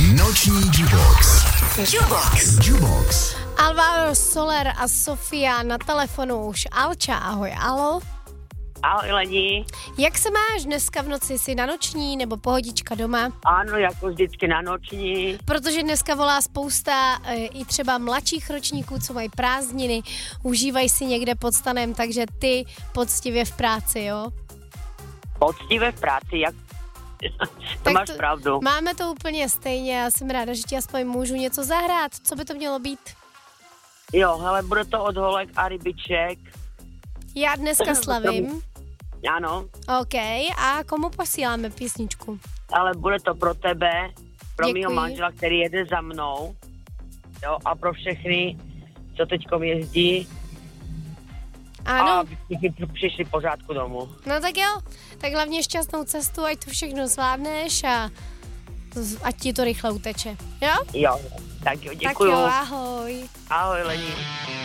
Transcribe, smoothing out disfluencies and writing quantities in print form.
Noční Jubox. Jubox. Alvaro Soler a Sofia na telefonu už. Alča, ahoj, alo. Ahoj lidi. Jak se máš dneska v noci? Jsi na noční nebo pohodička doma? Ano, jako vždycky na noční. Protože dneska volá spousta i třeba mladších ročníků, co mají prázdniny, užívají si někde pod stanem, takže ty poctivě v práci, jo? Poctivě v práci, jak... to máš pravdu. Máme to úplně stejně, já jsem ráda, že ti aspoň můžu něco zahrát. Co by to mělo být? Jo, hele, bude to od holek a rybiček. Já dneska slavím. Ano. OK, a komu posíláme písničku? Ale bude to pro tebe, pro mýho Děkuji. manžela, který jede za mnou. Jo, a pro všechny, co teďkom jezdí. Ano. A přišli pořádku domů. No tak jo, tak hlavně šťastnou cestu, ať to všechno zvládneš a ať ti to rychle uteče. Jo? Jo, tak jo, děkuju. Tak jo, ahoj. Ahoj lidi.